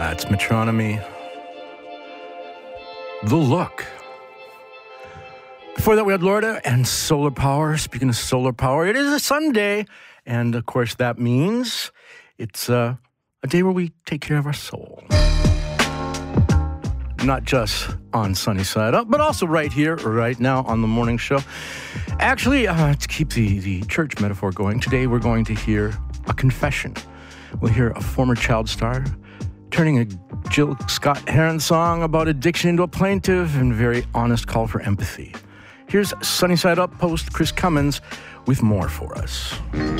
That's Metronomy. The Look. Before that, we had Lorda and Solar Power. Speaking of solar power, it is a Sunday. And, of course, that means it's a day where we take care of our soul. Not just on Sunny Side Up, but also right here, right now on the morning show. Actually, to keep the church metaphor going, today we're going to hear a confession. We'll hear a former child star turning a Jill Scott Heron song about addiction into a plaintive and very honest call for empathy. Here's Sunny Side Up host Chris Cummins with more for us.